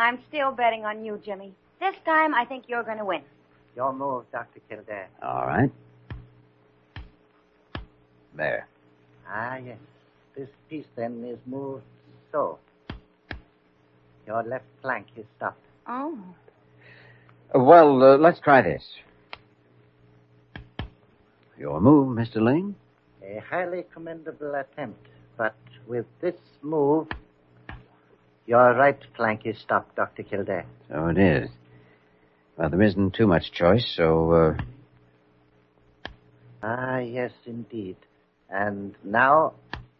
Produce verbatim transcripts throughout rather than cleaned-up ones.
I'm still betting on you, Jimmy. This time, I think you're going to win. Your move, Doctor Kildare. All right. There. Ah, yes. This piece, then, is moved so. Your left flank is stopped. Oh. Well, uh, let's try this. Your move, Mister Ling? A highly commendable attempt, but with this move, your right flank is stopped, Doctor Kildare. So it is. Well, there isn't too much choice, so, uh... Ah, yes, indeed. And now,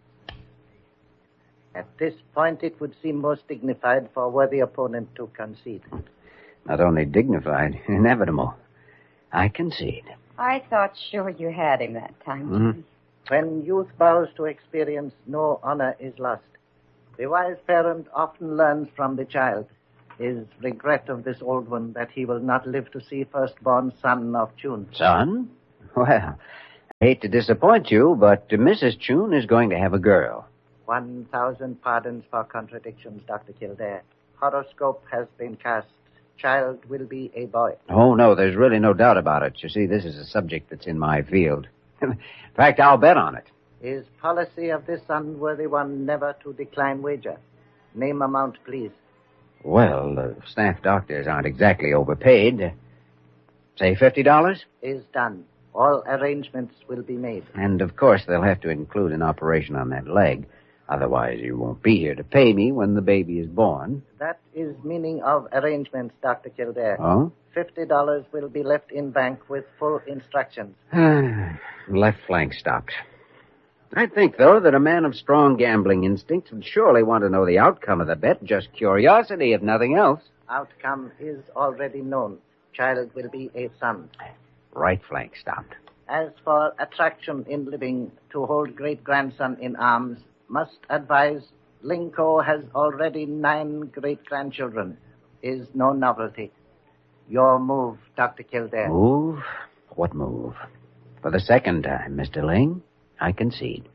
at this point, it would seem most dignified for a worthy opponent to concede. Not only dignified, inevitable. I concede. I thought sure you had him that time, Jimmy. Mm-hmm. When youth bows to experience, no honor is lost. The wise parent often learns from the child. His regret of this old one that he will not live to see firstborn son of Chun. Son? Well, I hate to disappoint you, but Missus Chun is going to have a girl. One thousand pardons for contradictions, Doctor Kildare. Horoscope has been cast. Child will be a boy. Oh, no, there's really no doubt about it. You see, this is a subject that's in my field. In fact, I'll bet on it. Is policy of this unworthy one never to decline wager? Name amount, please. Well, uh, staff doctors aren't exactly overpaid. Uh, say fifty dollars? Is done. All arrangements will be made. And, of course, they'll have to include an operation on that leg. Otherwise, you won't be here to pay me when the baby is born. That is meaning of arrangements, Doctor Kildare. Oh? Fifty dollars will be left in bank with full instructions. Left flank stopped. I think, though, that a man of strong gambling instincts would surely want to know the outcome of the bet. Just curiosity, if nothing else. Outcome is already known. Child will be a son. Right flank stopped. As for attraction in living, to hold great-grandson in arms, must advise Linko has already nine great-grandchildren. Is no novelty. Your move, Doctor Kildare. Move? What move? For the second time, Mister Ling, I concede.